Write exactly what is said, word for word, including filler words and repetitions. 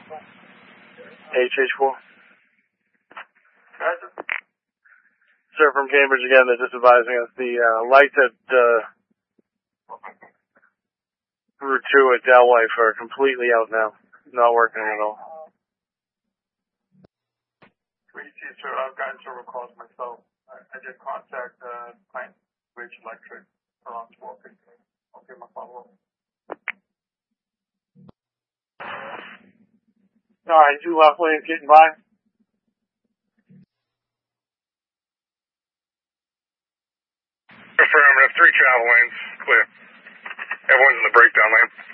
H H four. Sir, from Cambridge again, they're just advising us the uh, lights at uh, Route two at Delwife are completely out now. Not working at all. three T, sir, I've gotten several calls myself. I, I did contact uh, Pine Ridge Electric around twelve fifteen. I'll give them a follow-up. All right, two left lanes getting by. Affirmative, three travel lanes, clear. Everyone's in the breakdown lane.